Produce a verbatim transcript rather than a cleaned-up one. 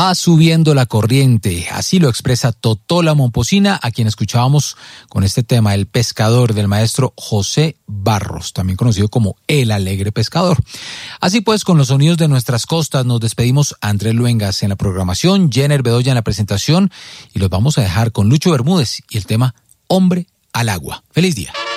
Va subiendo la corriente, así lo expresa Totola Momposina, a quien escuchábamos con este tema, El Pescador, del maestro José Barros, también conocido como El Alegre Pescador. Así pues, con los sonidos de nuestras costas nos despedimos. Andrés Luengas en la programación, Jenner Bedoya en la presentación, y los vamos a dejar con Lucho Bermúdez y el tema Hombre al Agua. ¡Feliz día!